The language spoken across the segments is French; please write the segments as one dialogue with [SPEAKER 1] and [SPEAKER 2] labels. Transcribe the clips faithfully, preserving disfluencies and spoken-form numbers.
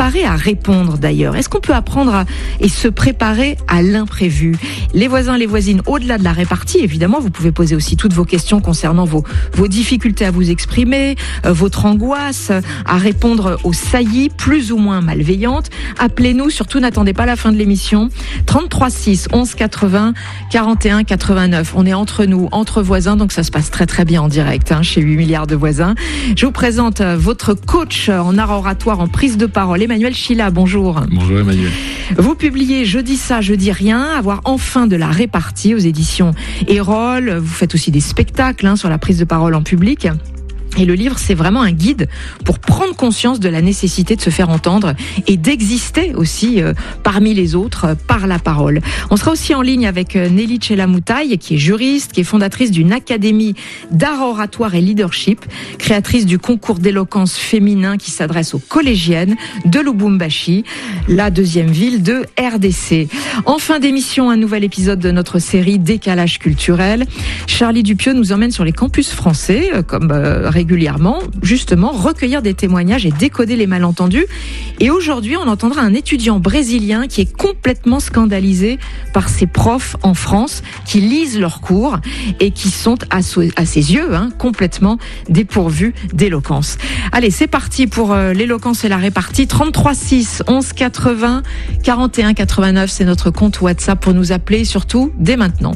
[SPEAKER 1] préparer à répondre d'ailleurs? Est-ce qu'on peut apprendre à, et se préparer à l'imprévu? Les voisins, les voisines, au-delà de la répartie, évidemment, vous pouvez poser aussi toutes vos questions concernant vos, vos difficultés à vous exprimer, euh, votre angoisse, à répondre aux saillies plus ou moins malveillantes. Appelez-nous, surtout n'attendez pas la fin de l'émission. trente-trois six onze quatre-vingts quarante et un quatre-vingt-neuf. On est entre nous, entre voisins, donc ça se passe très très bien en direct hein, chez huit milliards de voisins. Je vous présente votre coach en art oratoire, en prise de parole, Emmanuel Schilla. Bonjour.
[SPEAKER 2] Bonjour Emmanuel.
[SPEAKER 1] Vous publiez Je dis ça, je dis rien, avoir enfin de la répartie aux éditions Erol. Vous faites aussi des spectacles hein, sur la prise de parole en public. Et le livre, c'est vraiment un guide pour prendre conscience de la nécessité de se faire entendre et d'exister aussi euh, parmi les autres euh, par la parole. On sera aussi en ligne avec euh, Nelly Tchelamoutai, qui est juriste, qui est fondatrice d'une académie d'art oratoire et leadership, créatrice du concours d'éloquence féminin qui s'adresse aux collégiennes de Lubumbashi, la deuxième ville de R D C. En fin d'émission, un nouvel épisode de notre série Décalage culturel. Charlie Dupieux nous emmène sur les campus français, euh, comme euh, régulièrement, justement, recueillir des témoignages et décoder les malentendus. Et aujourd'hui, on entendra un étudiant brésilien qui est complètement scandalisé par ses profs en France qui lisent leurs cours et qui sont, à, so- à ses yeux, hein, complètement dépourvus d'éloquence. Allez, c'est parti pour euh, l'éloquence et la répartie. trente-trois six onze quatre-vingts quarante et un quatre-vingt-neuf, c'est notre compte WhatsApp pour nous appeler, surtout dès maintenant.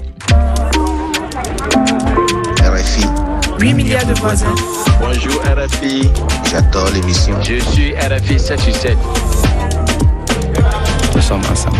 [SPEAKER 3] R F I.
[SPEAKER 4] huit milliards de voisins.
[SPEAKER 3] Bonjour R F I. J'adore l'émission.
[SPEAKER 4] Je suis R F I sept huit sept.
[SPEAKER 5] Nous sommes ensemble.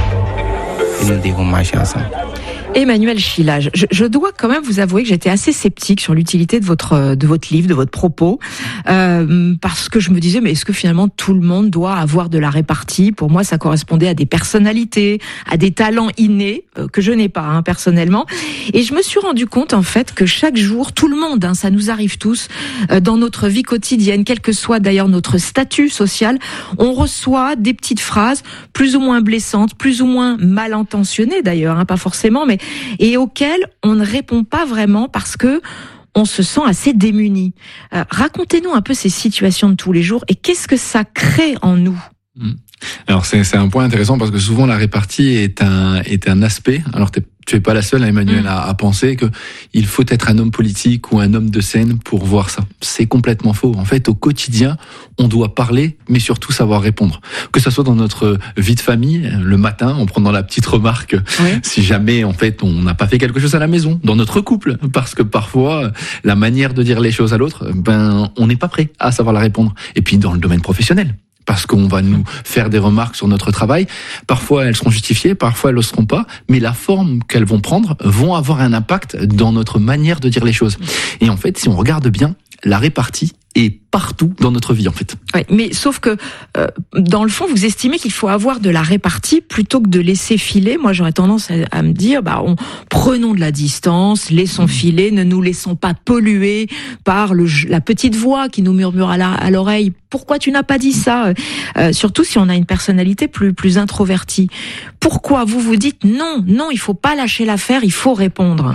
[SPEAKER 5] Et nous devons marcher ensemble.
[SPEAKER 1] Emmanuel Schilla, je, je dois quand même vous avouer que j'étais assez sceptique sur l'utilité de votre de votre livre, de votre propos, euh, parce que je me disais mais est-ce que finalement tout le monde doit avoir de la répartie? Pour moi, ça correspondait à des personnalités, à des talents innés euh, que je n'ai pas hein, personnellement. Et je me suis rendu compte en fait que chaque jour, tout le monde, hein, ça nous arrive tous euh, dans notre vie quotidienne, quel que soit d'ailleurs notre statut social, on reçoit des petites phrases plus ou moins blessantes, plus ou moins mal intentionnées d'ailleurs, hein, pas forcément, mais et auxquelles on ne répond pas vraiment parce que on se sent assez démuni. Euh, racontez-nous un peu ces situations de tous les jours et qu'est-ce que ça crée en nous?
[SPEAKER 2] Alors c'est c'est un point intéressant parce que souvent la répartie est un est un aspect. Alors t'es, tu es pas la seule, Emmanuel, mmh. à, à penser que il faut être un homme politique ou un homme de scène pour voir ça. C'est complètement faux. En fait, au quotidien, on doit parler, mais surtout savoir répondre. Que ça soit dans notre vie de famille, le matin, en prenant la petite remarque, oui. si jamais en fait on n'a pas fait quelque chose à la maison, dans notre couple, parce que parfois la manière de dire les choses à l'autre, ben on n'est pas prêt à savoir la répondre. Et puis dans le domaine professionnel. Parce qu'on va nous faire des remarques sur notre travail. Parfois, elles seront justifiées, parfois, elles ne le seront pas. Mais la forme qu'elles vont prendre vont avoir un impact dans notre manière de dire les choses. Et en fait, si on regarde bien, la répartie est partout dans notre vie, en fait.
[SPEAKER 1] Oui, mais sauf que, euh, dans le fond, vous estimez qu'il faut avoir de la répartie plutôt que de laisser filer. Moi, j'aurais tendance à, à me dire, bah, on, prenons de la distance, laissons mmh. filer, ne nous laissons pas polluer par le, la petite voix qui nous murmure à, la, à l'oreille. Pourquoi tu n'as pas dit ça? euh, Surtout si on a une personnalité plus, plus introvertie. Pourquoi vous vous dites non, non, il faut pas lâcher l'affaire, il faut répondre?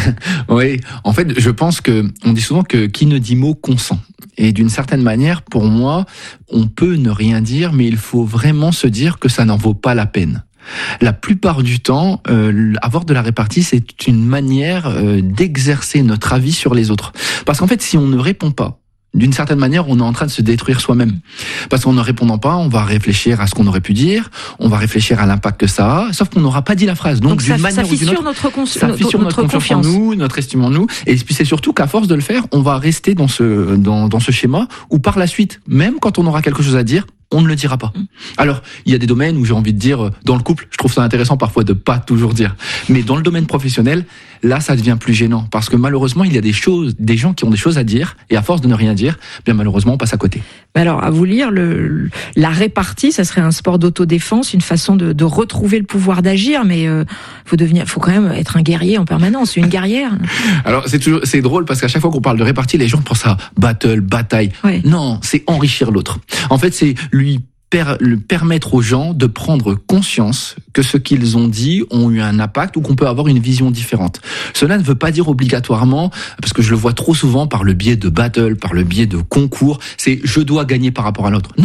[SPEAKER 2] Oui, en fait, je pense que on dit souvent que qui ne dit mot consent. Et d'une certaine manière, pour moi, on peut ne rien dire, mais il faut vraiment se dire que ça n'en vaut pas la peine. La plupart du temps, euh, avoir de la répartie, c'est une manière euh, d'exercer notre avis sur les autres. Parce qu'en fait, si on ne répond pas, d'une certaine manière, on est en train de se détruire soi-même. Parce qu'en ne répondant pas, on va réfléchir à ce qu'on aurait pu dire, on va réfléchir à l'impact que ça a, sauf qu'on n'aura pas dit la phrase. Donc,
[SPEAKER 1] Donc
[SPEAKER 2] d'une
[SPEAKER 1] ça,
[SPEAKER 2] manière
[SPEAKER 1] ça
[SPEAKER 2] ou d'une autre,
[SPEAKER 1] notre, cons-
[SPEAKER 2] ça fissure
[SPEAKER 1] notre,
[SPEAKER 2] notre, notre confiance en nous, notre estime en nous. Et puis c'est surtout qu'à force de le faire, on va rester dans ce, dans, dans ce schéma où par la suite, même quand on aura quelque chose à dire, on ne le dira pas. Alors, il y a des domaines où j'ai envie de dire, dans le couple, je trouve ça intéressant parfois de pas toujours dire. Mais dans le domaine professionnel, là, ça devient plus gênant. Parce que malheureusement, il y a des choses, des gens qui ont des choses à dire, et à force de ne rien dire, bien malheureusement, on passe à côté.
[SPEAKER 1] Alors, à vous lire, le, la répartie, ça serait un sport d'autodéfense, une façon de, de retrouver le pouvoir d'agir, mais euh, faut devenir, faut quand même être un guerrier en permanence, une guerrière.
[SPEAKER 2] Alors, c'est toujours, c'est drôle parce qu'à chaque fois qu'on parle de répartie, les gens pensent à battle, bataille. Ouais. Non, c'est enrichir l'autre. En fait, c'est lui per, le permettre aux gens de prendre conscience que ce qu'ils ont dit ont eu un impact ou qu'on peut avoir une vision différente. Cela ne veut pas dire obligatoirement, parce que je le vois trop souvent par le biais de battle, par le biais de concours, c'est je dois gagner par rapport à l'autre. Non.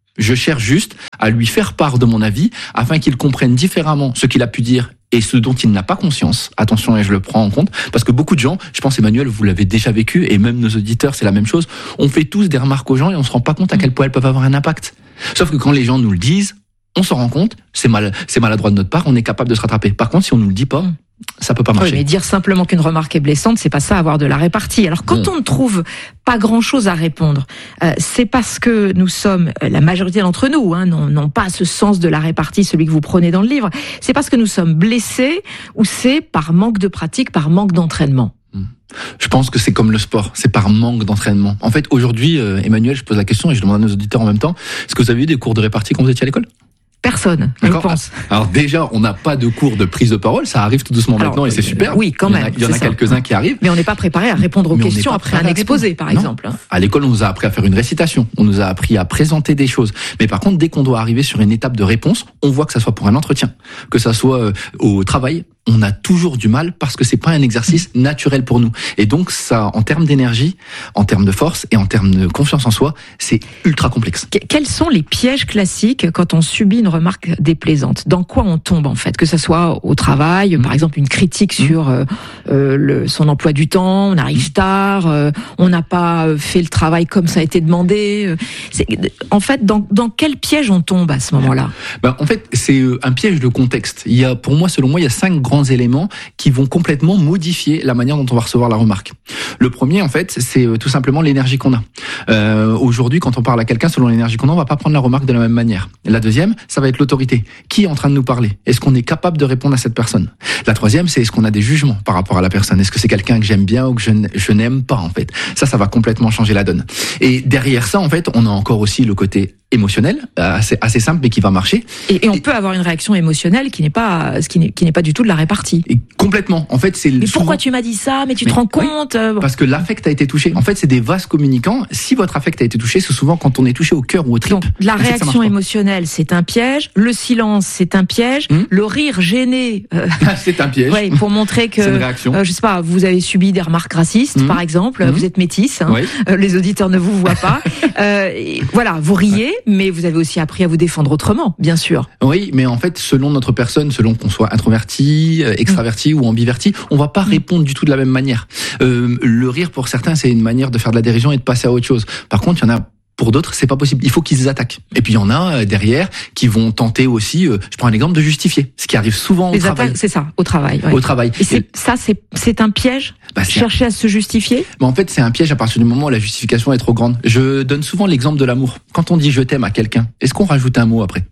[SPEAKER 2] Je cherche juste à lui faire part de mon avis afin qu'il comprenne différemment ce qu'il a pu dire et ce dont il n'a pas conscience. Attention, et je le prends en compte, parce que beaucoup de gens, je pense Emmanuel, vous l'avez déjà vécu, et même nos auditeurs, c'est la même chose, on fait tous des remarques aux gens et on se rend pas compte à quel point elles peuvent avoir un impact. Sauf que quand les gens nous le disent, on s'en rend compte, c'est mal, c'est maladroit de notre part, on est capable de se rattraper. Par contre, si on nous le dit pas, ça peut pas marcher.
[SPEAKER 1] Oui, mais dire simplement qu'une remarque est blessante, c'est pas ça, avoir de la répartie. Alors quand bon. on ne trouve pas grand-chose à répondre, euh, c'est parce que nous sommes, la majorité d'entre nous, hein, n'ont, n'ont pas ce sens de la répartie, celui que vous prenez dans le livre. C'est parce que nous sommes blessés ou c'est par manque de pratique, par manque d'entraînement.
[SPEAKER 2] Je pense que c'est comme le sport, c'est par manque d'entraînement. En fait, aujourd'hui, euh, Emmanuel, je pose la question et je demande à nos auditeurs en même temps, est-ce que vous avez eu des cours de répartie quand vous étiez à l'école ?
[SPEAKER 1] Personne, je pense.
[SPEAKER 2] Alors déjà, on n'a pas de cours de prise de parole, ça arrive tout doucement Alors, maintenant et c'est super.
[SPEAKER 1] Oui, quand même.
[SPEAKER 2] Il y en a, il y en a quelques-uns qui arrivent.
[SPEAKER 1] Mais on n'est pas préparé à répondre aux Mais questions après un exposé, par
[SPEAKER 2] non.
[SPEAKER 1] exemple.
[SPEAKER 2] À l'école, on nous a appris à faire une récitation, on nous a appris à présenter des choses. Mais par contre, dès qu'on doit arriver sur une étape de réponse, on voit que ça soit pour un entretien, que ça soit au travail, on a toujours du mal parce que c'est pas un exercice naturel pour nous. Et donc ça, en termes d'énergie, en termes de force et en termes de confiance en soi, c'est ultra complexe.
[SPEAKER 1] Quels sont les pièges classiques quand on subit une remarque déplaisante ? Dans quoi on tombe en fait ? Que ça soit au travail, mmh. par exemple une critique mmh. sur euh, euh, le, son emploi du temps, on arrive tard, euh, on n'a pas fait le travail comme ça a été demandé. C'est, en fait, dans, dans quel piège on tombe à ce moment-là ?
[SPEAKER 2] Ben, en fait, c'est un piège de contexte. Il y a, pour moi, selon moi, il y a cinq grands éléments qui vont complètement modifier la manière dont on va recevoir la remarque. Le premier, en fait, c'est tout simplement l'énergie qu'on a. Euh, aujourd'hui, quand on parle à quelqu'un, selon l'énergie qu'on a, on va pas prendre la remarque de la même manière. La deuxième, ça va être l'autorité. Qui est en train de nous parler ? Est-ce qu'on est capable de répondre à cette personne ? La troisième, c'est est-ce qu'on a des jugements par rapport à la personne ? Est-ce que c'est quelqu'un que j'aime bien ou que je, je n'aime pas, en fait ? Ça, ça va complètement changer la donne. Et derrière ça, en fait, on a encore aussi le côté émotionnel, assez, assez simple, mais qui va marcher.
[SPEAKER 1] Et, et on et, peut avoir une réaction émotionnelle qui n'est pas, ce qui n'est, qui n'est pas du tout de la répartie.
[SPEAKER 2] Et complètement. En fait, c'est.
[SPEAKER 1] Mais
[SPEAKER 2] souvent...
[SPEAKER 1] pourquoi tu m'as dit ça ? Mais tu mais, te rends compte
[SPEAKER 2] oui, Parce que l'affect a été touché. En fait, c'est des vases communicants. Si votre affect a été touché, c'est souvent quand on est touché au cœur ou au tripes.
[SPEAKER 1] Donc, la réaction émotionnelle, c'est un piège. Le silence, c'est un piège. Hum? Le rire gêné,
[SPEAKER 2] euh... c'est un piège.
[SPEAKER 1] Ouais, pour montrer que,
[SPEAKER 2] c'est une réaction.
[SPEAKER 1] Euh, je sais pas, vous avez subi des remarques racistes, hum? par exemple. Hum? Vous êtes métisse. Hein. Oui. Euh, les auditeurs ne vous voient pas. euh, et, voilà, vous riez, ouais. mais vous avez aussi appris à vous défendre autrement, bien sûr.
[SPEAKER 2] Oui, mais en fait, selon notre personne, selon qu'on soit introverti, extraverti mmh. ou ambiverti, on va pas mmh. répondre du tout de la même manière. Euh, le rire, pour certains, c'est une manière de faire de la dérision et de passer à autre chose. Par contre, il y en a pour d'autres, c'est pas possible. Il faut qu'ils attaquent. Et puis il y en a euh, derrière qui vont tenter aussi. Euh, je prends un exemple de justifier, ce qui arrive souvent au
[SPEAKER 1] Les
[SPEAKER 2] travail.
[SPEAKER 1] Attaques, c'est ça, au travail. Ouais.
[SPEAKER 2] Au travail.
[SPEAKER 1] Et, c'est, et ça, c'est c'est un piège. Bah, c'est Chercher un... à se justifier.
[SPEAKER 2] Mais en fait, c'est un piège à partir du moment où la justification est trop grande. Je donne souvent l'exemple de l'amour. Quand on dit je t'aime à quelqu'un, est-ce qu'on rajoute un mot après ?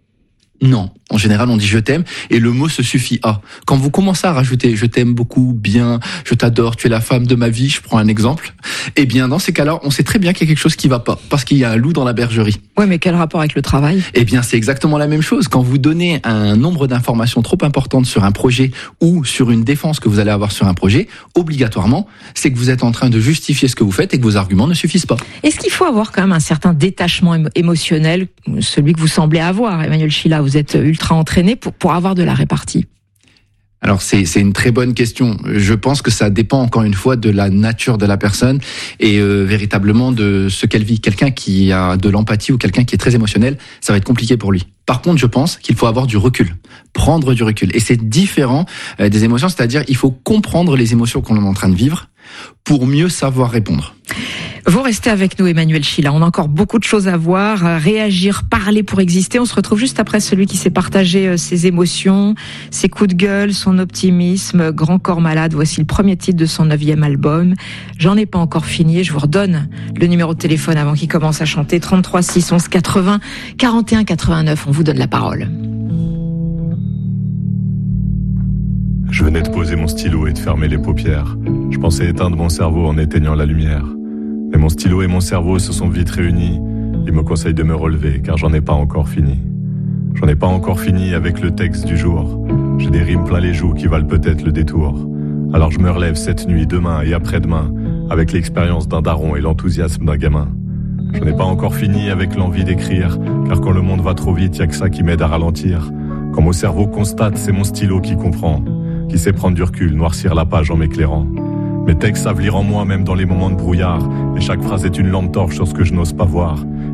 [SPEAKER 2] Non. En général, on dit je t'aime et le mot se suffit à. Quand vous commencez à rajouter je t'aime beaucoup, bien, je t'adore, tu es la femme de ma vie, je prends un exemple. Eh bien, dans ces cas-là, on sait très bien qu'il y a quelque chose qui va pas parce qu'il y a un loup dans la bergerie.
[SPEAKER 1] Ouais, mais quel rapport avec le travail ?
[SPEAKER 2] Eh bien, c'est exactement la même chose. Quand vous donnez un nombre d'informations trop importantes sur un projet ou sur une défense que vous allez avoir sur un projet, obligatoirement, c'est que vous êtes en train de justifier ce que vous faites et que vos arguments ne suffisent pas.
[SPEAKER 1] Est-ce qu'il faut avoir quand même un certain détachement émo- émotionnel, celui que vous semblez avoir, Emmanuel Chylla ? Vous êtes ultra entraîné pour, pour avoir de la répartie.
[SPEAKER 2] Alors c'est c'est une très bonne question. Je pense que ça dépend encore une fois de la nature de la personne et euh, véritablement de ce qu'elle vit. Quelqu'un qui a de l'empathie ou quelqu'un qui est très émotionnel, ça va être compliqué pour lui. Par contre, je pense qu'il faut avoir du recul, prendre du recul. Et c'est différent euh, des émotions, c'est-à-dire il faut comprendre les émotions qu'on est en train de vivre pour mieux savoir répondre.
[SPEAKER 1] Vous restez avec nous, Emmanuel Chylla. On a encore beaucoup de choses à voir. Réagir, parler pour exister. On se retrouve juste après celui qui s'est partagé ses émotions, ses coups de gueule, son optimisme. Grand corps malade. Voici le premier titre de son neuvième album. J'en ai pas encore fini. Je vous redonne le numéro de téléphone avant qu'il commence à chanter. trente-trois six onze quatre-vingts quarante et un quatre-vingt-neuf. On vous donne la parole.
[SPEAKER 6] Je venais de poser mon stylo et de fermer les paupières. Je pensais éteindre mon cerveau en éteignant la lumière. Mais mon stylo et mon cerveau se sont vite réunis. Ils me conseillent de me relever car j'en ai pas encore fini. J'en ai pas encore fini avec le texte du jour. J'ai des rimes plein les joues qui valent peut-être le détour. Alors je me relève cette nuit, demain et après-demain, avec l'expérience d'un daron et l'enthousiasme d'un gamin. J'en ai pas encore fini avec l'envie d'écrire, car quand le monde va trop vite, y a que ça qui m'aide à ralentir. Quand mon cerveau constate, c'est mon stylo qui comprend, qui sait prendre du recul, noircir la page en m'éclairant. Mes textes savent lire en moi même dans les moments de brouillard, et chaque phrase est une lampe torche sur ce que je n'ose pas voir.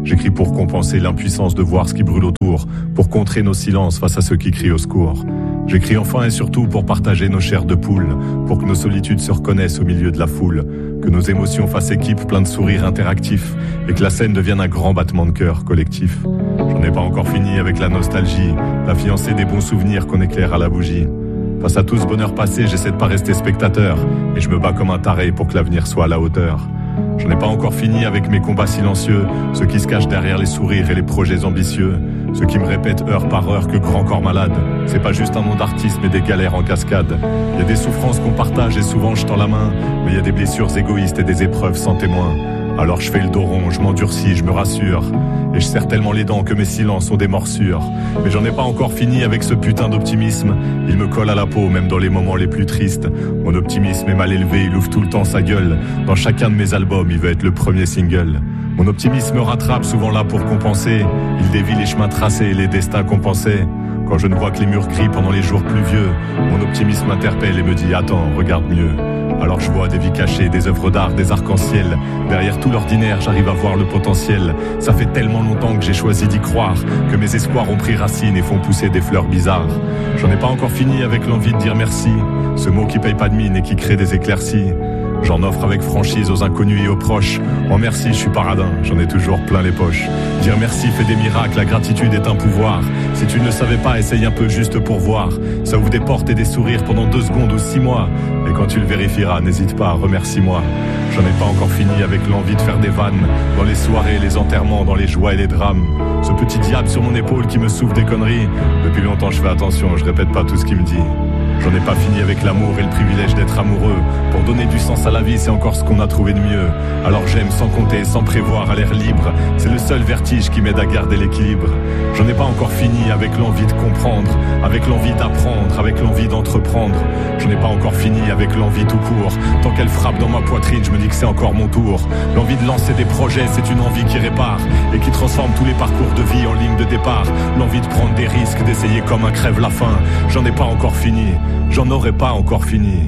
[SPEAKER 6] J'écris pour compenser l'impuissance de voir ce qui brûle autour, pour contrer nos silences face à ceux qui crient au secours. J'écris enfin et surtout pour partager nos chairs de poule, pour que nos solitudes se reconnaissent au milieu de la foule, que nos émotions fassent équipe plein de sourires interactifs, et que la scène devienne un grand battement de cœur collectif. J'en ai pas encore fini avec la nostalgie, la fiancée des bons souvenirs qu'on éclaire à la bougie. Face à tout ce bonheur passé, j'essaie de pas rester spectateur, et je me bats comme un taré pour que l'avenir soit à la hauteur. Je n'ai pas encore fini avec mes combats silencieux, ceux qui se cachent derrière les sourires et les projets ambitieux, ceux qui me répètent heure par heure que grand corps malade, c'est pas juste un nom d'artiste mais des galères en cascade. Il y a des souffrances qu'on partage et souvent je tends la main, mais il y a des blessures égoïstes et des épreuves sans témoin. Alors je fais le dos rond, je m'endurcis, je me rassure, et je serre tellement les dents que mes silences ont des morsures. Mais j'en ai pas encore fini avec ce putain d'optimisme, il me colle à la peau même dans les moments les plus tristes. Mon optimisme est mal élevé, il ouvre tout le temps sa gueule, dans chacun de mes albums il veut être le premier single. Mon optimisme me rattrape, souvent là pour compenser, il dévie les chemins tracés et les destins compensés. Quand je ne vois que les murs gris pendant les jours pluvieux, mon optimisme m'interpelle et me dit « Attends, regarde mieux ». Alors je vois des vies cachées, des œuvres d'art, des arcs-en-ciel. Derrière tout l'ordinaire, j'arrive à voir le potentiel. Ça fait tellement longtemps que j'ai choisi d'y croire, que mes espoirs ont pris racine et font pousser des fleurs bizarres. J'en ai pas encore fini avec l'envie de dire merci, ce mot qui paye pas de mine et qui crée des éclaircies. J'en offre avec franchise aux inconnus et aux proches. En merci, je suis paradin, j'en ai toujours plein les poches. Dire merci fait des miracles, la gratitude est un pouvoir. Si tu ne le savais pas, essaye un peu juste pour voir. Ça ouvre des portes et des sourires pendant deux secondes ou six mois. Et quand tu le vérifieras, n'hésite pas, remercie-moi. J'en ai pas encore fini avec l'envie de faire des vannes. Dans les soirées, les enterrements, dans les joies et les drames. Ce petit diable sur mon épaule qui me souffle des conneries. Depuis longtemps je fais attention, je répète pas tout ce qu'il me dit. J'en ai pas fini avec l'amour et le privilège d'être amoureux. Pour donner du sens à la vie, c'est encore ce qu'on a trouvé de mieux. Alors j'aime sans compter, sans prévoir, à l'air libre. C'est le seul vertige qui m'aide à garder l'équilibre. J'en ai pas encore fini avec l'envie de comprendre, avec l'envie d'apprendre, avec l'envie d'entreprendre. J'en ai pas encore fini avec l'envie tout court. Tant qu'elle frappe dans ma poitrine, je me dis que c'est encore mon tour. L'envie de lancer des projets, c'est une envie qui répare et qui transforme tous les parcours de vie en ligne de départ. L'envie de prendre des risques, d'essayer comme un crève la faim. J'en ai pas encore fini. J'en aurais pas encore fini.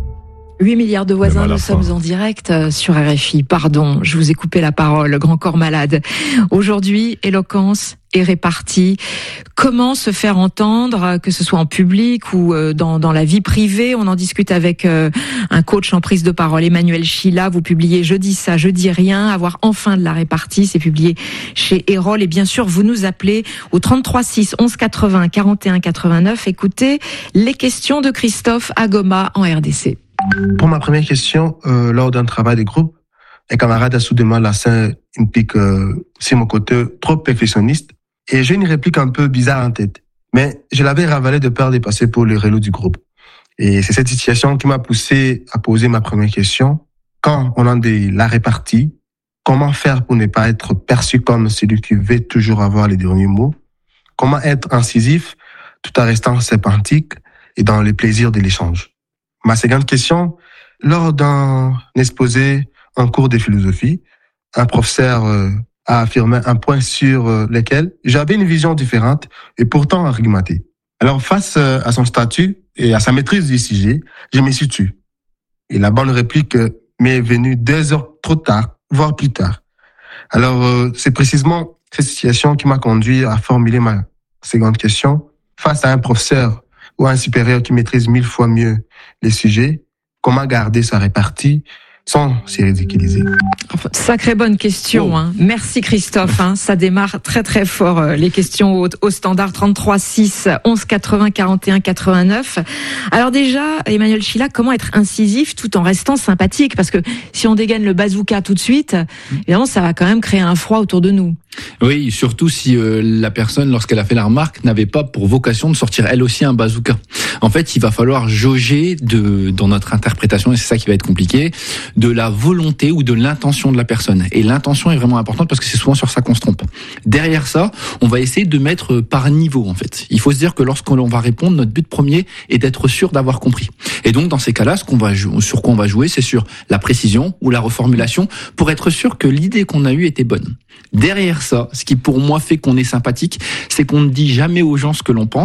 [SPEAKER 1] huit milliards de voisins, nous sommes en direct sur R F I. Pardon, je vous ai coupé la parole, grand corps malade. Aujourd'hui, éloquence et répartie. Comment se faire entendre, que ce soit en public ou dans, dans la vie privée? On en discute avec euh, un coach en prise de parole, Emmanuel Chila. Vous publiez Je dis ça, je dis rien, avoir enfin de la répartie. C'est publié chez Erol. Et bien sûr, vous nous appelez au trente-trois six onze quatre-vingts quarante et un quatre-vingt-neuf. Écoutez les questions de Christophe à Goma en R D C.
[SPEAKER 7] Pour ma première question, euh, lors d'un travail de groupe, un camarade a soudainement lancé une pique euh, sur mon côté trop perfectionniste et j'ai une réplique un peu bizarre en tête. Mais je l'avais ravalé de peur de passer pour le relou du groupe. Et c'est cette situation qui m'a poussé à poser ma première question. Quand on a de la répartie, comment faire pour ne pas être perçu comme celui qui veut toujours avoir les derniers mots? Comment être incisif tout en restant sympathique et dans le plaisir de l'échange? Ma seconde question, lors d'un exposé en cours de philosophie, un professeur euh, a affirmé un point sur euh, lequel j'avais une vision différente et pourtant argumentée. Alors face euh, à son statut et à sa maîtrise du sujet, je me suis tué. Et la bonne réplique euh, m'est venue deux heures trop tard, voire plus tard. Alors euh, c'est précisément cette situation qui m'a conduit à formuler ma seconde question. Face à un professeur ou un supérieur qui maîtrise mille fois mieux les sujets, comment garder sa répartie sans se ridiculiser?
[SPEAKER 1] Sacrée bonne question. Oh. Hein. Merci Christophe. Hein. Ça démarre très très fort euh, les questions au, au standard trente-trois six onze quatre-vingts quarante et un quatre-vingt-neuf. Alors déjà, Emmanuel Chila, comment être incisif tout en restant sympathique? Parce que si on dégaine le bazooka tout de suite, évidemment, ça va quand même créer un froid autour de nous.
[SPEAKER 2] Oui, surtout si euh, la personne, lorsqu'elle a fait la remarque, n'avait pas pour vocation de sortir elle aussi un bazooka. En fait, il va falloir jauger de, dans notre interprétation, et c'est ça qui va être compliqué, de la volonté ou de l'intention de la personne. Et l'intention est vraiment importante parce que c'est souvent sur ça qu'on se trompe. Derrière ça, on va essayer de mettre par niveau, en fait. Il faut se dire que lorsqu'on va répondre, notre but premier est d'être sûr d'avoir compris. Et donc, dans ces cas-là, ce qu'on va jou- sur quoi on va jouer, c'est sur la précision ou la reformulation pour être sûr que l'idée qu'on a eue était bonne. Derrière ça, ce qui pour moi fait qu'on est sympathique, c'est qu'on ne dit jamais aux gens ce que l'on pense,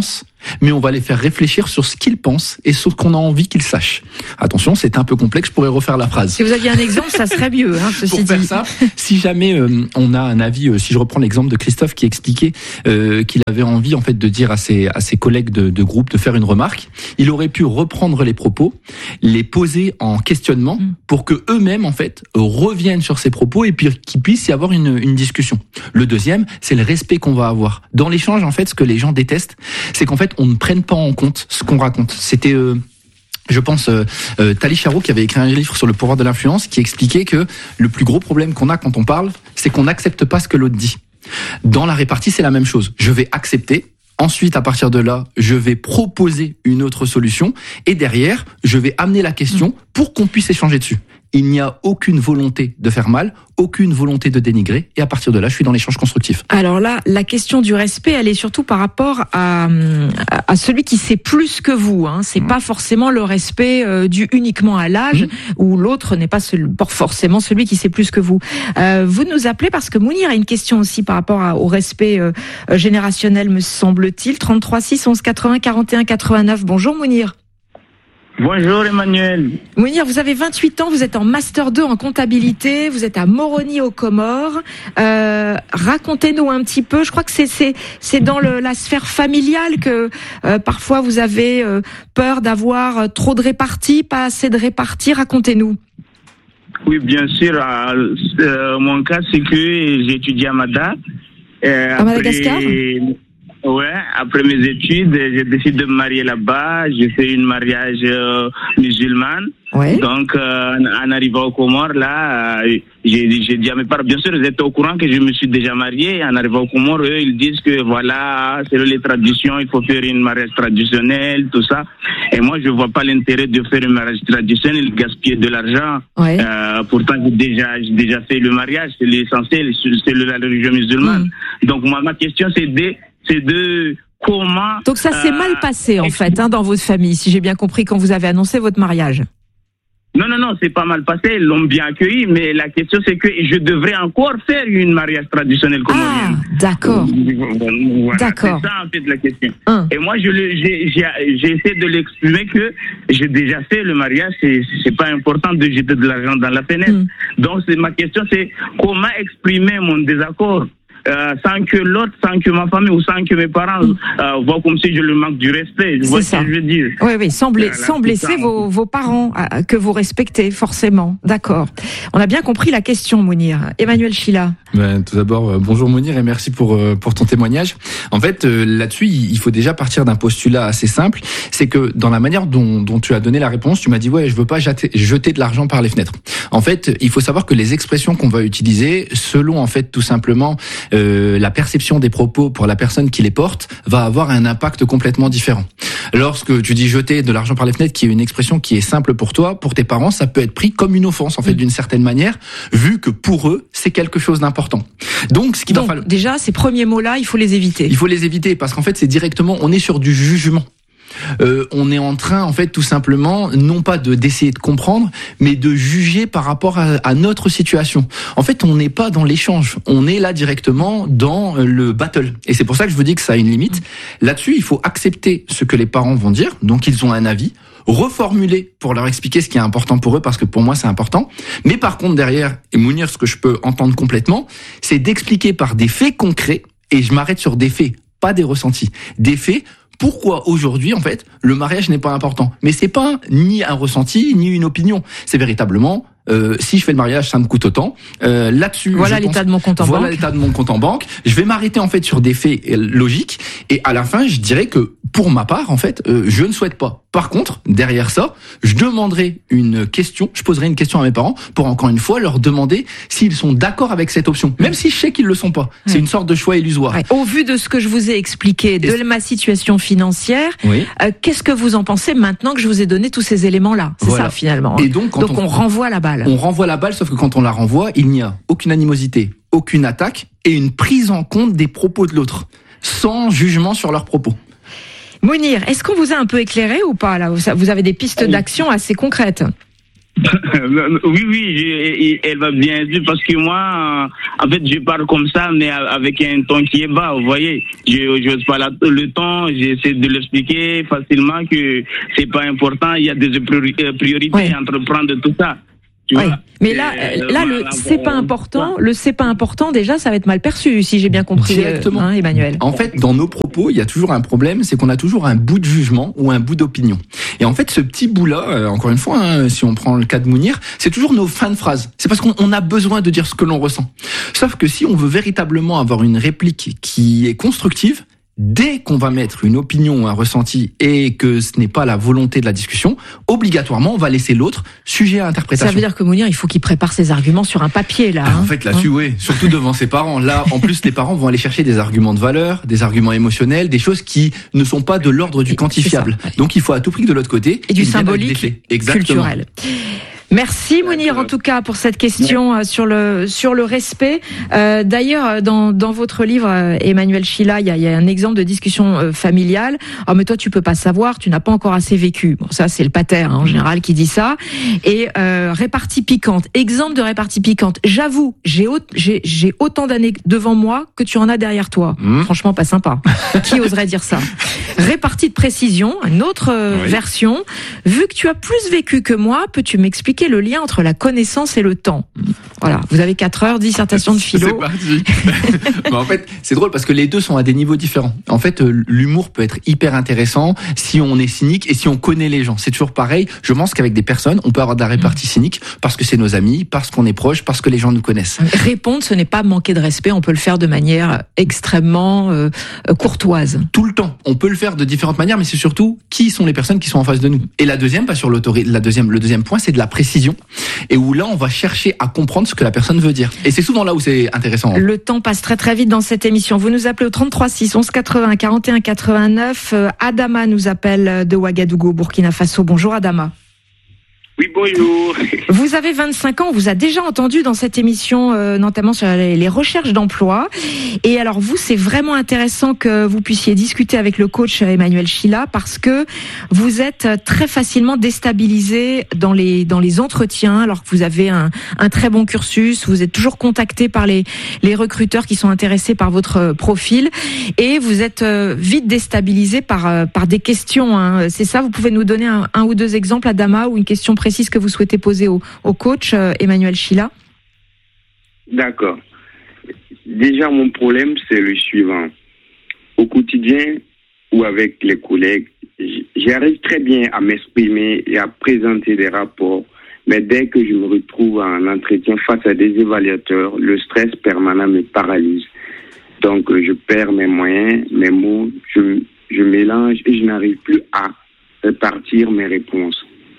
[SPEAKER 2] mais on va les faire réfléchir sur ce qu'ils pensent et sur ce qu'on a envie qu'ils sachent. Attention, c'est un peu complexe, je pourrais refaire la phrase.
[SPEAKER 1] Si vous aviez un exemple, ça serait mieux. Hein, ceci
[SPEAKER 2] Pour faire
[SPEAKER 1] dit.
[SPEAKER 2] ça, si jamais euh, on a un avis, euh, si je reprends l'exemple de Christophe qui expliquait euh, qu'il avait envie en fait de dire à ses, à ses collègues de, de groupe de faire une remarque, il aurait pu reprendre les propos, les poser en questionnement pour que eux-mêmes en fait reviennent sur ces propos et puis qu'il puisse y avoir une, une discussion. Le deuxième, c'est le respect qu'on va avoir. Dans l'échange, en fait, ce que les gens détestent, c'est qu'en fait, on ne prenne pas en compte ce qu'on raconte. C'était, euh, je pense, euh, euh, Tali Charot qui avait écrit un livre sur le pouvoir de l'influence qui expliquait que le plus gros problème qu'on a quand on parle, c'est qu'on n'accepte pas ce que l'autre dit. Dans la répartie, c'est la même chose. Je vais accepter. Ensuite, à partir de là, je vais proposer une autre solution. Et derrière, je vais amener la question pour qu'on puisse échanger dessus. Il n'y a aucune volonté de faire mal, aucune volonté de dénigrer. Et à partir de là, je suis dans l'échange constructif.
[SPEAKER 1] Alors là, la question du respect, elle est surtout par rapport à, à celui qui sait plus que vous. Hein. C'est mmh. pas forcément le respect euh, dû uniquement à l'âge, mmh. où l'autre n'est pas seul, forcément celui qui sait plus que vous. Euh, vous nous appelez parce que Mounir a une question aussi par rapport à, au respect euh, générationnel, me semble-t-il. trente-trois six onze quatre-vingts quarante et un quatre-vingt-neuf. Bonjour Mounir.
[SPEAKER 8] Bonjour Emmanuel.
[SPEAKER 1] Mounir, vous avez vingt-huit ans, vous êtes en Master deux en comptabilité, vous êtes à Moroni aux Comores. Euh, racontez-nous un petit peu, je crois que c'est c'est c'est dans le, la sphère familiale que euh, parfois vous avez euh, peur d'avoir trop de réparties, pas assez de réparties. Racontez-nous.
[SPEAKER 8] Oui, bien sûr. Euh, euh, mon cas, c'est que j'ai étudié à Mada. Euh,
[SPEAKER 1] à Madagascar.
[SPEAKER 8] Ouais, après mes études, j'ai décidé de me marier là-bas. J'ai fait une mariage euh, musulmane. Ouais. Donc, euh, en arrivant aux Comores, là, euh, j'ai, j'ai dit à mes parents, bien sûr, ils étaient au courant que je me suis déjà marié. En arrivant aux Comores, eux, ils disent que voilà, selon les traditions, il faut faire une mariage traditionnel, tout ça. Et moi, je vois pas l'intérêt de faire une mariage traditionnel, gaspiller de l'argent. Ouais. Euh, pourtant, j'ai déjà, j'ai déjà fait le mariage, c'est l'essentiel, c'est la religion musulmane. Mmh. Donc, moi, ma question, c'est de c'est de comment...
[SPEAKER 1] Donc ça s'est euh, mal passé en fait hein, dans votre famille, si j'ai bien compris, quand vous avez annoncé votre mariage.
[SPEAKER 8] Non, non, non, c'est pas mal passé, ils l'ont bien accueilli, mais la question c'est que je devrais encore faire une mariage traditionnelle comorienne.
[SPEAKER 1] Ah, d'accord.
[SPEAKER 8] Voilà,
[SPEAKER 1] d'accord.
[SPEAKER 8] C'est ça en fait la question.
[SPEAKER 1] Hum.
[SPEAKER 8] Et moi, je le, j'ai, j'ai, j'ai essayé de l'exprimer que j'ai déjà fait le mariage, c'est, c'est pas important de jeter de l'argent dans la fenêtre. Hum. Donc c'est, ma question c'est comment exprimer mon désaccord Euh, sans que l'autre, sans que ma famille ou sans que mes parents euh, voient comme si je leur manque du respect. Je vois ce que je veux dire.
[SPEAKER 1] Oui, oui, sans, bla- voilà, sans blesser vos, vos parents euh, que vous respectez forcément. D'accord. On a bien compris la question, Mounir. Emmanuel Chila.
[SPEAKER 2] Ben, tout d'abord, euh, bonjour Mounir et merci pour euh, pour ton témoignage. En fait, euh, là-dessus, il faut déjà partir d'un postulat assez simple, c'est que dans la manière dont dont tu as donné la réponse, tu m'as dit ouais, je veux pas jeter, jeter de l'argent par les fenêtres. En fait, il faut savoir que les expressions qu'on va utiliser, selon en fait tout simplement Euh, la perception des propos pour la personne qui les porte va avoir un impact complètement différent. Lorsque tu dis jeter de l'argent par les fenêtres, qui est une expression qui est simple pour toi, pour tes parents, ça peut être pris comme une offense en fait, mmh. d'une certaine manière, vu que pour eux c'est quelque chose d'important. Donc, ce qui
[SPEAKER 1] Donc,
[SPEAKER 2] va falloir...
[SPEAKER 1] déjà ces premiers mots-là, il faut les éviter.
[SPEAKER 2] Il faut les éviter parce qu'en fait c'est directement, on est sur du jugement. Euh, on est en train, en fait, tout simplement, non pas de d'essayer de comprendre, mais de juger par rapport à, à notre situation. En fait, on n'est pas dans l'échange, on est là directement dans le battle. Et c'est pour ça que je vous dis que ça a une limite. Là-dessus, il faut accepter ce que les parents vont dire, donc ils ont un avis, reformuler pour leur expliquer ce qui est important pour eux, parce que pour moi c'est important. Mais par contre derrière, et Mounir, ce que je peux entendre complètement, c'est d'expliquer par des faits concrets, et je m'arrête sur des faits, pas des ressentis, des faits. Pourquoi aujourd'hui, en fait, le mariage n'est pas important. Mais c'est pas ni un ressenti, ni une opinion. C'est véritablement, euh, si je fais le mariage, ça me coûte autant. Euh, là-dessus,
[SPEAKER 1] voilà l'état pense, de mon compte en
[SPEAKER 2] voilà
[SPEAKER 1] banque.
[SPEAKER 2] l'état de mon compte en banque. Je vais m'arrêter, en fait, sur des faits logiques. Et à la fin, je dirais que, pour ma part, en fait, euh, je ne souhaite pas. Par contre, derrière ça, je demanderai une question, je poserai une question à mes parents pour encore une fois leur demander s'ils sont d'accord avec cette option. Même si je sais qu'ils le sont pas. C'est oui. une sorte de choix illusoire.
[SPEAKER 1] Ouais. Au vu de ce que je vous ai expliqué, de Et... ma situation financière, oui. euh, qu'est-ce que vous en pensez maintenant que je vous ai donné tous ces éléments-là? C'est voilà. ça finalement.
[SPEAKER 2] Et donc, quand
[SPEAKER 1] donc on, on renvoie la balle.
[SPEAKER 2] On renvoie la balle, sauf que quand on la renvoie, il n'y a aucune animosité, aucune attaque et une prise en compte des propos de l'autre, sans jugement sur leurs propos.
[SPEAKER 1] Mounir, est-ce qu'on vous a un peu éclairé ou pas là? Vous avez des pistes d'action assez concrètes?
[SPEAKER 8] Oui, oui, je, elle va bien sûr, parce que moi, en fait, je parle comme ça, mais avec un ton qui est bas, vous voyez. Je n'ose pas la, le ton, j'essaie de l'expliquer facilement que c'est pas important, il y a des priorités
[SPEAKER 1] oui.
[SPEAKER 8] à entreprendre tout ça. Tu
[SPEAKER 1] oui.
[SPEAKER 8] vois,
[SPEAKER 1] mais là, euh, là, le c'est pas important, le c'est pas important, déjà, ça va être mal perçu, si j'ai bien compris,
[SPEAKER 2] Directement.
[SPEAKER 1] Hein, Emmanuel.
[SPEAKER 2] En fait, dans nos propos, il y a toujours un problème, c'est qu'on a toujours un bout de jugement ou un bout d'opinion. Et en fait, ce petit bout-là, euh, encore une fois, hein, si on prend le cas de Mounir, c'est toujours nos fins de phrase. C'est parce qu'on on a besoin de dire ce que l'on ressent. Sauf que si on veut véritablement avoir une réplique qui est constructive, dès qu'on va mettre une opinion ou un ressenti et que ce n'est pas la volonté de la discussion, obligatoirement, on va laisser l'autre sujet à interprétation.
[SPEAKER 1] Ça veut dire que Mounir, il faut qu'il prépare ses arguments sur un papier, là.
[SPEAKER 2] Ah,
[SPEAKER 1] hein.
[SPEAKER 2] en fait, là-dessus, hein oui, surtout devant ses parents. Là, en plus, les parents vont aller chercher des arguments de valeur, des arguments émotionnels, des choses qui ne sont pas de l'ordre du quantifiable. Ça, ouais. Donc, il faut à tout prix que de l'autre côté,
[SPEAKER 1] et du symbolique culturel. Merci Mounir en tout cas pour cette question euh, sur le sur le respect. Euh, d'ailleurs dans dans votre livre euh, Emmanuel Chila, il y a, il y a un exemple de discussion euh, familiale. Ah mais toi tu peux pas savoir, tu n'as pas encore assez vécu. Bon ça c'est le pater hein, en général qui dit ça. Et euh, répartie piquante, exemple de répartie piquante. J'avoue, j'ai au, j'ai j'ai autant d'années devant moi que tu en as derrière toi. Mmh. Franchement pas sympa. Qui oserait dire ça? Répartie de précision, une autre euh, oui. version. Vu que tu as plus vécu que moi, peux-tu m'expliquer le lien entre la connaissance et le temps? Voilà, vous avez quatre heures, dissertation de philo.
[SPEAKER 2] C'est parti. Mais en fait, c'est drôle parce que les deux sont à des niveaux différents. En fait, l'humour peut être hyper intéressant si on est cynique et si on connaît les gens. C'est toujours pareil. Je pense qu'avec des personnes, on peut avoir de la répartie cynique parce que c'est nos amis, parce qu'on est proche, parce que les gens nous connaissent.
[SPEAKER 1] Répondre, ce n'est pas manquer de respect. On peut le faire de manière extrêmement euh, courtoise.
[SPEAKER 2] Tout le temps. On peut le faire de différentes manières, mais c'est surtout qui sont les personnes qui sont en face de nous. Et la deuxième, pas sur l'autorité, la deuxième, le deuxième point, c'est de la précision. Et où là, on va chercher à comprendre ce que la personne veut dire. Et c'est souvent là où c'est intéressant.
[SPEAKER 1] Le temps passe très très vite dans cette émission. Vous nous appelez au trente-trois six onze quatre-vingts quarante et un quatre-vingt-neuf. Euh, Adama nous appelle de Ouagadougou, Burkina Faso. Bonjour Adama.
[SPEAKER 8] Oui, bonjour.
[SPEAKER 1] Vous avez vingt-cinq ans, on vous a déjà entendu dans cette émission, euh, notamment sur les, les recherches d'emploi. Et alors vous, c'est vraiment intéressant que vous puissiez discuter avec le coach Emmanuel Chila parce que vous êtes très facilement déstabilisé dans les dans les entretiens, alors que vous avez un, un très bon cursus, vous êtes toujours contacté par les les recruteurs qui sont intéressés par votre profil et vous êtes euh, vite déstabilisé par euh, par des questions. Hein. C'est ça, vous pouvez nous donner un, un ou deux exemples, Adama, ou une question précise que vous souhaitez poser au, au coach euh, Emmanuel Chila?
[SPEAKER 9] D'accord. Déjà, mon problème, c'est le suivant. Au quotidien ou avec les collègues, j'arrive très bien à m'exprimer et à présenter des rapports, mais dès que je me retrouve en entretien face à des évaluateurs, le stress permanent me paralyse. Donc, je perds mes moyens, mes mots, je, je mélange et je n'arrive plus à répartir mes réponses.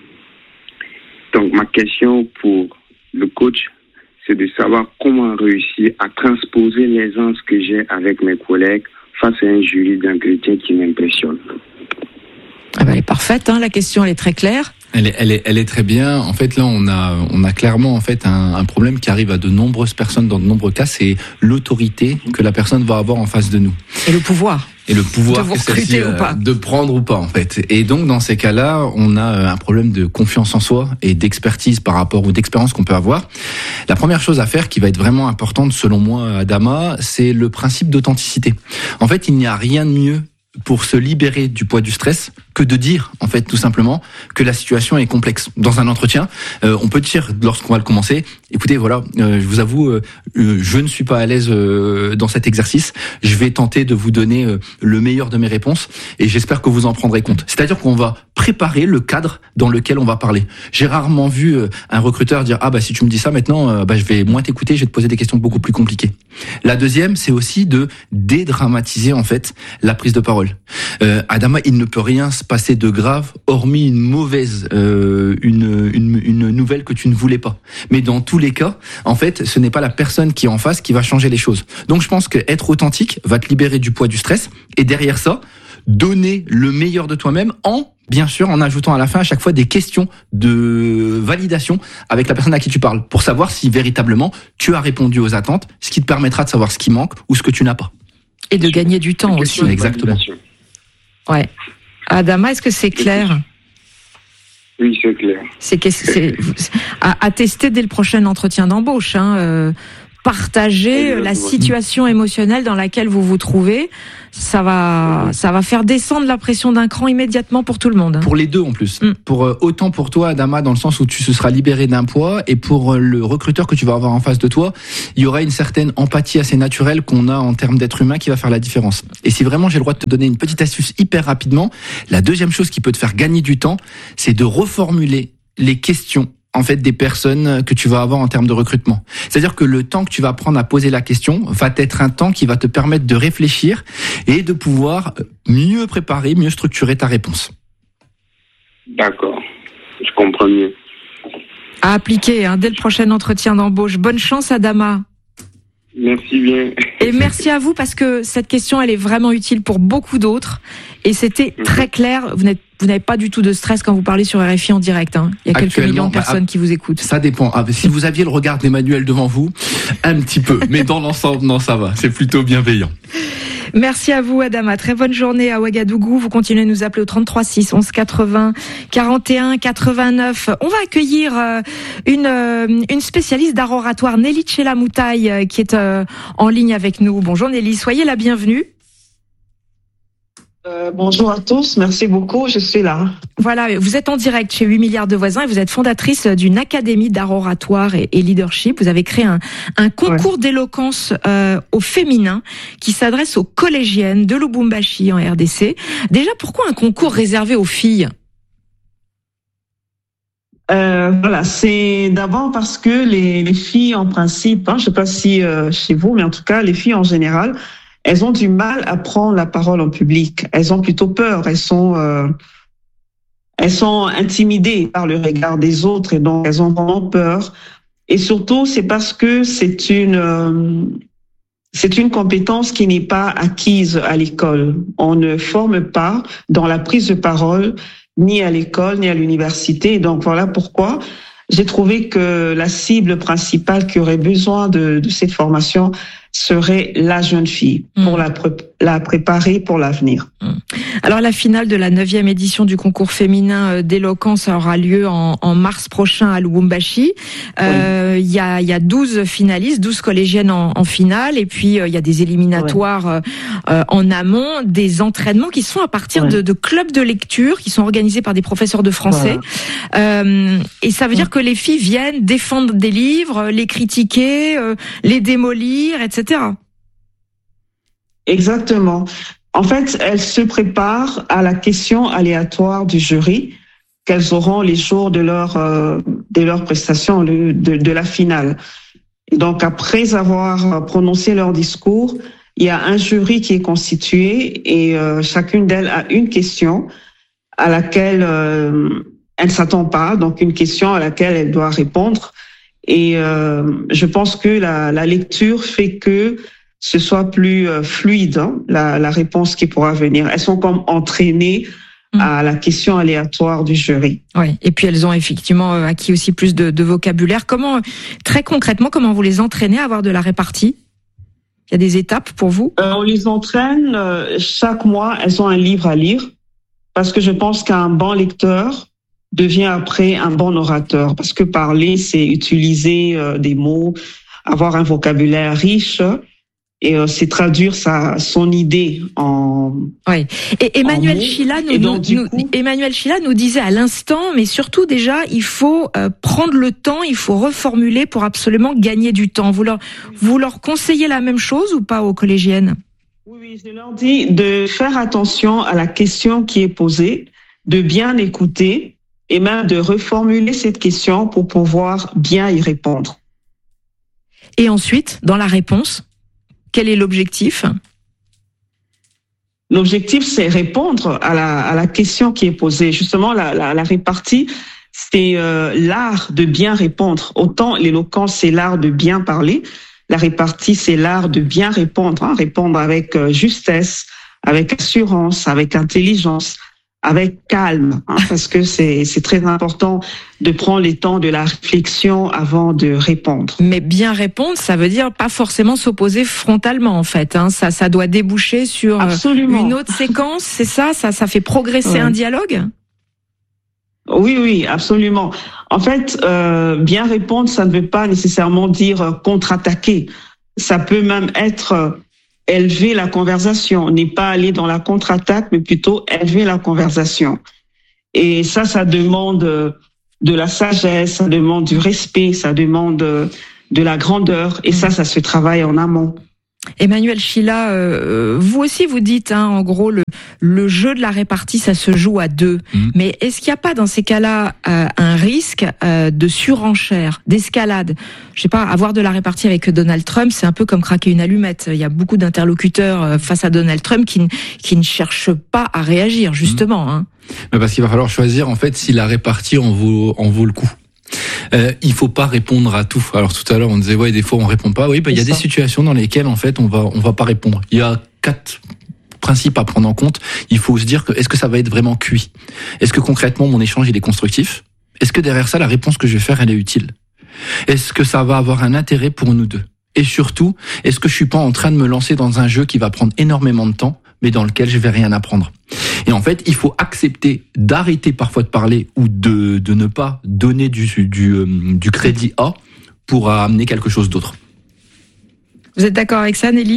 [SPEAKER 9] Donc, ma question pour le coach, c'est de savoir comment réussir à transposer l'aisance que j'ai avec mes collègues face à un jury d'entretien qui m'impressionne.
[SPEAKER 1] Ah ben, elle est parfaite, hein, la question elle est très claire.
[SPEAKER 2] Elle est, elle est, elle est très bien. En fait, là, on a, on a clairement en fait un, un problème qui arrive à de nombreuses personnes dans de nombreux cas, c'est l'autorité que la personne va avoir en face de nous.
[SPEAKER 1] Et le pouvoir.
[SPEAKER 2] Et le pouvoir
[SPEAKER 1] de, vous
[SPEAKER 2] que celle-ci,
[SPEAKER 1] ou pas.
[SPEAKER 2] de prendre ou pas en fait. Et donc dans ces cas-là, on a un problème de confiance en soi et d'expertise par rapport ou d'expérience qu'on peut avoir. La première chose à faire qui va être vraiment importante selon moi, Adama, c'est le principe d'authenticité. En fait, il n'y a rien de mieux pour se libérer du poids du stress que de dire, en fait, tout simplement, que la situation est complexe. Dans un entretien, euh, on peut dire, lorsqu'on va le commencer, écoutez, voilà, euh, je vous avoue, euh, je ne suis pas à l'aise euh, dans cet exercice. Je vais tenter de vous donner euh, le meilleur de mes réponses et j'espère que vous en prendrez compte. C'est-à-dire qu'on va préparer le cadre dans lequel on va parler. J'ai rarement vu euh, un recruteur dire, ah bah si tu me dis ça maintenant, euh, bah je vais moins t'écouter, je vais te poser des questions beaucoup plus compliquées. La deuxième, c'est aussi de dédramatiser, en fait, la prise de parole. Euh, Adama, il ne peut rien se passer de grave, hormis une mauvaise, euh, une, une, une nouvelle que tu ne voulais pas. Mais dans tous les cas, en fait, ce n'est pas la personne qui est en face qui va changer les choses. Donc je pense qu'être authentique va te libérer du poids du stress. Et derrière ça, donner le meilleur de toi-même en, bien sûr, en ajoutant à la fin à chaque fois des questions de validation avec la personne à qui tu parles, pour savoir si véritablement tu as répondu aux attentes, ce qui te permettra de savoir ce qui manque ou ce que tu n'as pas.
[SPEAKER 1] Et de gagner du temps aussi.
[SPEAKER 2] Exactement.
[SPEAKER 1] Ouais. Adama, est-ce que c'est clair?
[SPEAKER 9] Oui, c'est clair.
[SPEAKER 1] C'est, c'est, c'est à, à tester dès le prochain entretien d'embauche. Hein, euh, partager Exactement. La situation émotionnelle dans laquelle vous vous trouvez, ça va, ça va faire descendre la pression d'un cran immédiatement pour tout le monde.
[SPEAKER 2] Pour les deux en plus. Mm. Pour euh, autant pour toi, Adama, dans le sens où tu se seras libéré d'un poids, et pour euh, le recruteur que tu vas avoir en face de toi, il y aura une certaine empathie assez naturelle qu'on a en termes d'être humain qui va faire la différence. Et si vraiment j'ai le droit de te donner une petite astuce hyper rapidement, la deuxième chose qui peut te faire gagner du temps, c'est de reformuler les questions en fait des personnes que tu vas avoir en termes de recrutement. C'est-à-dire que le temps que tu vas prendre à poser la question va être un temps qui va te permettre de réfléchir et de pouvoir mieux préparer, mieux structurer ta réponse.
[SPEAKER 9] D'accord, je comprends mieux.
[SPEAKER 1] À appliquer hein, dès le prochain entretien d'embauche. Bonne chance, Adama.
[SPEAKER 9] Merci bien.
[SPEAKER 1] Et merci à vous parce que cette question, elle est vraiment utile pour beaucoup d'autres. Et c'était très clair. Vous n'êtes, vous n'avez pas du tout de stress quand vous parlez sur R F I en direct. Hein. Il y a quelques millions de personnes bah, qui vous écoutent.
[SPEAKER 2] Ça dépend. Ah, si vous aviez le regard d'Emmanuel devant vous, un petit peu. Mais dans l'ensemble, non, ça va. C'est plutôt bienveillant.
[SPEAKER 1] Merci à vous, Adama. Très bonne journée à Ouagadougou. Vous continuez de nous appeler au trente-trois six onze quatre-vingts quarante et un quatre-vingt-neuf. On va accueillir une, une spécialiste d'art oratoire, Nelly Tchela-Moutaï, qui est en ligne avec nous. Bonjour Nelly, soyez la bienvenue.
[SPEAKER 10] Euh, bonjour à tous, merci beaucoup, je suis là.
[SPEAKER 1] Voilà, vous êtes en direct chez huit milliards de voisins et vous êtes fondatrice d'une académie d'art oratoire et, et leadership. Vous avez créé un, un concours ouais. d'éloquence euh, au féminin qui s'adresse aux collégiennes de Lubumbashi en R D C. Déjà, pourquoi un concours réservé aux filles ?
[SPEAKER 10] Euh, voilà, c'est d'abord parce que les, les filles en principe, hein, je ne sais pas si euh, chez vous, mais en tout cas les filles en général, elles ont du mal à prendre la parole en public. Elles ont plutôt peur. Elles sont, euh, elles sont intimidées par le regard des autres et donc elles ont vraiment peur. Et surtout, c'est parce que c'est une, euh, c'est une compétence qui n'est pas acquise à l'école. On ne forme pas dans la prise de parole ni à l'école ni à l'université. Donc voilà pourquoi j'ai trouvé que la cible principale qui aurait besoin de, de cette formation serait la jeune fille pour mmh. la, pré- la préparer pour l'avenir.
[SPEAKER 1] Mmh. Alors la finale de la neuvième édition du concours féminin d'éloquence aura lieu en, en mars prochain à Lubumbashi. Euh, il oui. y a, il y a douze finalistes, douze collégiennes en, en finale, et puis euh, il y a des éliminatoires oui. euh, en amont, des entraînements qui sont à partir oui. de, de clubs de lecture qui sont organisés par des professeurs de français. Voilà. Euh, et ça veut oui. dire que les filles viennent défendre des livres, les critiquer, euh, les démolir, et cetera.
[SPEAKER 10] Exactement. En fait, elles se préparent à la question aléatoire du jury qu'elles auront les jours de leur euh, de leur prestation de, de, de la finale. Et donc, après avoir prononcé leur discours, il y a un jury qui est constitué et euh, chacune d'elles a une question à laquelle euh, elle ne s'attend pas, donc une question à laquelle elle doit répondre. Et euh, je pense que la, la lecture fait que ce soit plus euh, fluide, hein, la, la réponse qui pourra venir. Elles sont comme entraînées mmh. à la question aléatoire du jury.
[SPEAKER 1] Oui, et puis elles ont effectivement acquis aussi plus de, de vocabulaire. Comment, très concrètement, comment vous les entraînez à avoir de la répartie ? Il y a des étapes pour vous ?
[SPEAKER 10] euh, On les entraîne, euh, chaque mois, elles ont un livre à lire, parce que je pense qu'un bon lecteur devient après un bon orateur, parce que parler, c'est utiliser euh, des mots, avoir un vocabulaire riche, et euh, c'est traduire sa son idée en.
[SPEAKER 1] Oui. Et Emmanuel Chila nous, donc, nous, coup, Emmanuel Chila nous disait à l'instant, mais surtout déjà, il faut euh, prendre le temps, il faut reformuler pour absolument gagner du temps. Vous leur vous leur conseillez la même chose ou pas aux collégiennes ?
[SPEAKER 10] Oui, oui, je leur dis de faire attention à la question qui est posée, de bien écouter. Et même de reformuler cette question pour pouvoir bien y répondre.
[SPEAKER 1] Et ensuite, dans la réponse, quel est l'objectif ?
[SPEAKER 10] L'objectif, c'est répondre à la, à la question qui est posée. Justement, la, la, la répartie, c'est euh, l'art de bien répondre. Autant l'éloquence, c'est l'art de bien parler. La répartie, c'est l'art de bien répondre. Hein, répondre avec euh, justesse, avec assurance, avec intelligence, avec calme, hein, parce que c'est c'est très important de prendre les temps de la réflexion avant de répondre.
[SPEAKER 1] Mais bien répondre, ça veut dire pas forcément s'opposer frontalement en fait. Hein. Ça ça doit déboucher sur
[SPEAKER 10] Absolument.
[SPEAKER 1] une autre séquence, c'est ça, ça ça fait progresser ouais. un dialogue.
[SPEAKER 10] Oui, oui, absolument. En fait, euh, bien répondre, ça ne veut pas nécessairement dire euh, contre-attaquer. Ça peut même être euh, élever la conversation, n'est pas aller dans la contre-attaque, mais plutôt élever la conversation. Et ça, ça demande euh, de la sagesse, ça demande du respect, ça demande euh, de la grandeur. Et ça, ça se travaille en amont.
[SPEAKER 1] Emmanuel Chila, euh, vous aussi vous dites, hein, en gros, le, le jeu de la répartie, ça se joue à deux. Mmh. Mais est-ce qu'il n'y a pas dans ces cas-là euh, un risque euh, de surenchère, d'escalade ? Je sais pas, avoir de la répartie avec Donald Trump, c'est un peu comme craquer une allumette. Il y a beaucoup d'interlocuteurs face à Donald Trump qui, qui ne cherchent pas à réagir, justement. Mmh. Hein.
[SPEAKER 2] Mais parce qu'il va falloir choisir, en fait, si la répartie en vaut, en vaut le coup. Euh, il faut pas répondre à tout. Alors tout à l'heure on disait ouais des fois on répond pas. Oui, bah il y a des situations dans lesquelles en fait on va on va pas répondre. Il y a quatre principes à prendre en compte. Il faut se dire que est-ce que ça va être vraiment cuit ? Est-ce que concrètement mon échange il est constructif ? Est-ce que derrière ça la réponse que je vais faire elle est utile ? Est-ce que ça va avoir un intérêt pour nous deux ? Et surtout, est-ce que je suis pas en train de me lancer dans un jeu qui va prendre énormément de temps mais dans lequel je vais rien apprendre ? Et en fait, il faut accepter d'arrêter parfois de parler ou de, de ne pas donner du, du, euh, du crédit à pour amener quelque chose d'autre.
[SPEAKER 1] Vous êtes d'accord avec ça, Nelly ?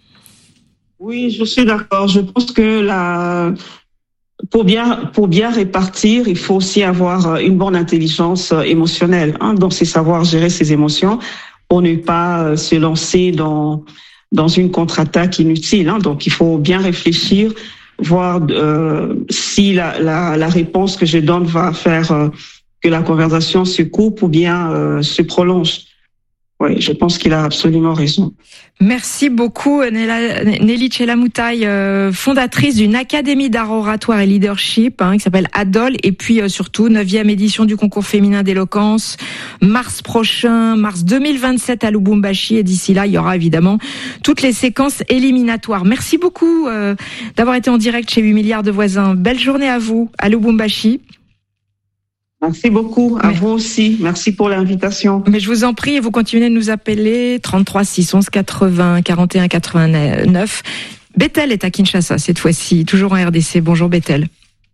[SPEAKER 10] Oui, je suis d'accord. Je pense que la, pour bien, pour bien répartir, il faut aussi avoir une bonne intelligence émotionnelle. Hein, donc, c'est savoir gérer ses émotions pour ne pas se lancer dans, dans une contre-attaque inutile. Hein. Donc, il faut bien réfléchir, voir euh, si la, la, la réponse que je donne va faire euh, que la conversation se coupe ou bien euh, se prolonge. Oui, je pense qu'il a absolument raison.
[SPEAKER 1] Merci beaucoup, Nelly Chela-Moutaï, euh, fondatrice d'une académie d'art oratoire et leadership hein, qui s'appelle Adol, et puis euh, surtout neuvième édition du concours féminin d'éloquence, mars prochain, mars deux mille vingt-sept à Lubumbashi, et d'ici là, il y aura évidemment toutes les séquences éliminatoires. Merci beaucoup euh, d'avoir été en direct chez huit milliards de voisins. Belle journée à vous, à Lubumbashi.
[SPEAKER 10] Merci beaucoup, à Mais... vous aussi. Merci pour l'invitation.
[SPEAKER 1] Mais je vous en prie, vous continuez de nous appeler trente-trois six onze quatre-vingts quarante et un quatre-vingt-neuf. Bethel est à Kinshasa cette fois-ci, toujours en R D C. Bonjour Bethel.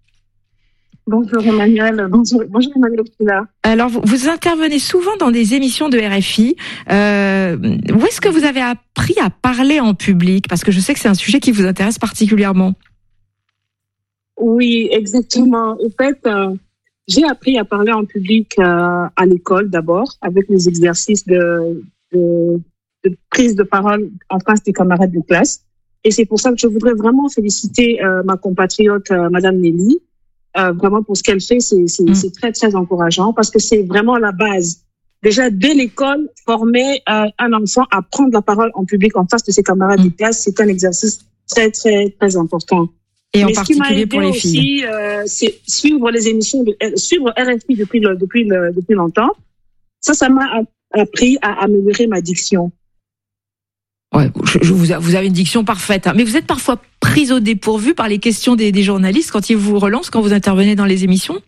[SPEAKER 11] Bonjour Emmanuel, bonjour, bonjour Emmanuel Chila.
[SPEAKER 1] Alors vous, vous intervenez souvent dans des émissions de R F I. Euh, où est-ce que vous avez appris à parler en public ? Parce que je sais que c'est un sujet qui vous intéresse particulièrement.
[SPEAKER 11] Oui, exactement. En fait, euh, j'ai appris à parler en public euh, à l'école d'abord, avec les exercices de, de, de prise de parole en face des camarades de classe. Et c'est pour ça que je voudrais vraiment féliciter euh, ma compatriote, euh, Madame Nelly. Euh, vraiment pour ce qu'elle fait, c'est, c'est, mmh. c'est très, très encourageant parce que c'est vraiment la base. Déjà, dès l'école, former euh, un enfant à prendre la parole en public en face de ses camarades mmh. de classe, c'est un exercice très, très, très important.
[SPEAKER 1] Et Mais en particulier pour les filles.
[SPEAKER 11] Aussi, euh, c'est suivre les émissions, de, euh, suivre R F I depuis, le, depuis, le, depuis longtemps. Ça, ça m'a appris à améliorer ma diction.
[SPEAKER 1] Ouais, je, je, vous, vous avez une diction parfaite, hein. Mais vous êtes parfois prise au dépourvu par les questions des, des journalistes quand ils vous relancent, quand vous intervenez dans les émissions?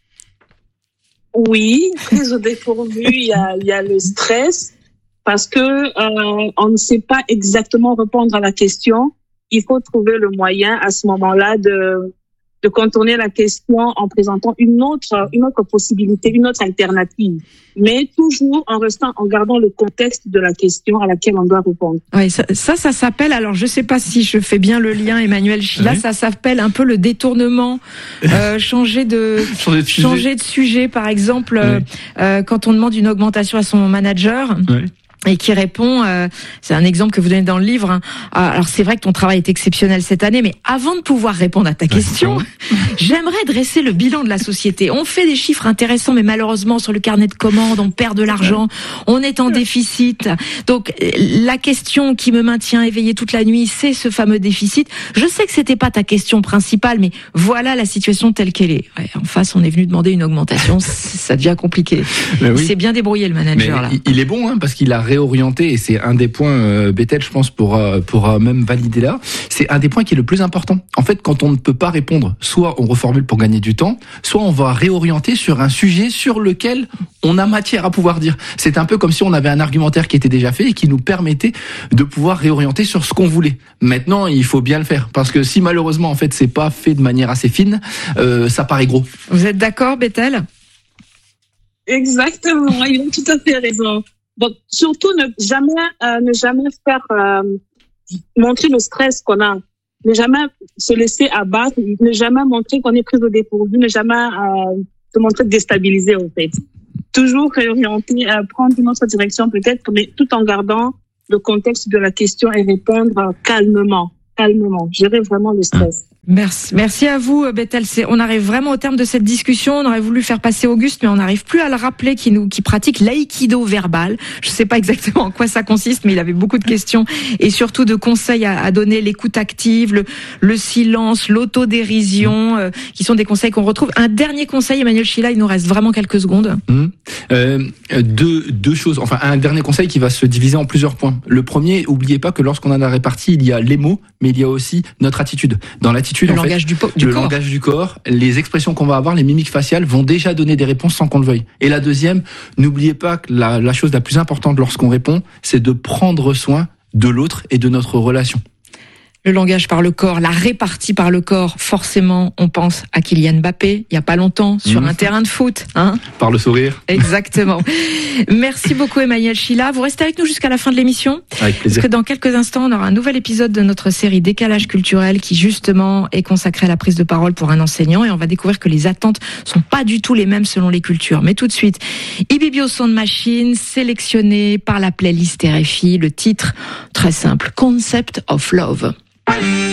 [SPEAKER 11] Oui, prise au dépourvu, il y a, il y a le stress parce que euh, on ne sait pas exactement répondre à la question. Il faut trouver le moyen à ce moment-là de de contourner la question en présentant une autre une autre possibilité, une autre alternative, mais toujours en restant en gardant le contexte de la question à laquelle on doit répondre.
[SPEAKER 1] Oui, ça ça, ça s'appelle, alors je sais pas si je fais bien le lien, Emmanuel Chila, oui. Ça s'appelle un peu le détournement, euh, changer de changer de sujet, changer de sujet par exemple, oui. euh, quand on demande une augmentation à son manager. Oui. Et qui répond, euh, c'est un exemple que vous donnez dans le livre, hein. Alors c'est vrai que ton travail est exceptionnel cette année, mais avant de pouvoir répondre à ta question, j'aimerais dresser le bilan de la société. On fait des chiffres intéressants, mais malheureusement sur le carnet de commandes, on perd de l'argent, on est en déficit. Donc la question qui me maintient éveillée toute la nuit, c'est ce fameux déficit. Je sais que c'était pas ta question principale, mais voilà la situation telle qu'elle est. Ouais, en face, on est venu demander une augmentation, ça devient compliqué. Oui. Il s'est bien débrouillé le manager
[SPEAKER 2] mais
[SPEAKER 1] là.
[SPEAKER 2] Il est bon, hein, parce qu'il a réorienter, et c'est un des points, euh, Bethel, je pense, pour, euh, pour euh, même valider là, c'est un des points qui est le plus important. En fait, quand on ne peut pas répondre, soit on reformule pour gagner du temps, soit on va réorienter sur un sujet sur lequel on a matière à pouvoir dire. C'est un peu comme si on avait un argumentaire qui était déjà fait et qui nous permettait de pouvoir réorienter sur ce qu'on voulait. Maintenant, il faut bien le faire, parce que si malheureusement, en fait, c'est pas fait de manière assez fine, euh, ça paraît gros.
[SPEAKER 1] Vous êtes d'accord, Bethel ?
[SPEAKER 11] Exactement, il a tout à fait raison. Donc, surtout, ne jamais, euh, ne jamais faire euh, montrer le stress qu'on a, ne jamais se laisser abattre, ne jamais montrer qu'on est pris au dépourvu, ne jamais euh, se montrer déstabilisé, en fait. Toujours réorienter, euh, prendre une autre direction peut-être, mais tout en gardant le contexte de la question et répondre euh, calmement, calmement, gérer vraiment le stress.
[SPEAKER 1] Merci, merci à vous, Bethel. C'est, on arrive vraiment au terme de cette discussion. On aurait voulu faire passer Auguste, mais on n'arrive plus à le rappeler, qui nous, qui pratique l'aïkido verbal. Je sais pas exactement en quoi ça consiste, mais il avait beaucoup de questions et surtout de conseils à, à donner, l'écoute active, le, le silence, l'autodérision, euh, qui sont des conseils qu'on retrouve. Un dernier conseil, Emmanuel Chila, il nous reste vraiment quelques secondes.
[SPEAKER 2] Mmh. Euh, deux, deux choses. Enfin, un dernier conseil qui va se diviser en plusieurs points. Le premier, oubliez pas que lorsqu'on a la répartie, il y a les mots, mais il y a aussi notre attitude. Dans l'attitude,
[SPEAKER 1] Le
[SPEAKER 2] en
[SPEAKER 1] langage
[SPEAKER 2] fait,
[SPEAKER 1] du, po- du
[SPEAKER 2] le
[SPEAKER 1] corps.
[SPEAKER 2] langage du corps, les expressions qu'on va avoir, les mimiques faciales vont déjà donner des réponses sans qu'on le veuille. Et la deuxième, n'oubliez pas que la, la chose la plus importante lorsqu'on répond, c'est de prendre soin de l'autre et de notre relation.
[SPEAKER 1] Le langage par le corps, la répartie par le corps, forcément, on pense à Kylian Mbappé, il y a pas longtemps, sur mmh. un terrain de foot. Hein
[SPEAKER 2] par le sourire.
[SPEAKER 1] Exactement. Merci beaucoup, Emmanuel Chila. Vous restez avec nous jusqu'à la fin de l'émission.
[SPEAKER 2] Avec plaisir.
[SPEAKER 1] Parce que dans quelques instants, on aura un nouvel épisode de notre série Décalage culturel qui, justement, est consacré à la prise de parole pour un enseignant. Et on va découvrir que les attentes sont pas du tout les mêmes selon les cultures. Mais tout de suite, Ibibio Sound Machine, sélectionné par la playlist R F I. Le titre, très simple, Concept of Love.